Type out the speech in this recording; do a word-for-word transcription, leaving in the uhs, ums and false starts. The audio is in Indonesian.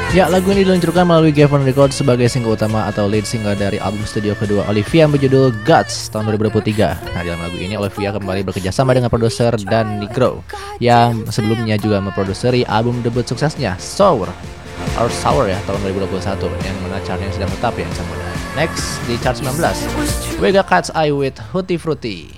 Ya, lagu ini diluncurkan melalui Geffen Records sebagai single utama atau lead single dari album studio kedua Olivia yang berjudul Guts tahun dua ribu dua puluh tiga. Nah, dalam lagu ini Olivia kembali bekerjasama dengan produser Dan Nigro yang sebelumnya juga memproduseri album debut suksesnya Sour or Sour ya tahun dua ribu dua puluh satu yang mana chartnya sedang tetap ya sama. Next di chart sembilan belas, we got Cat's Eye with Hootie Fruity.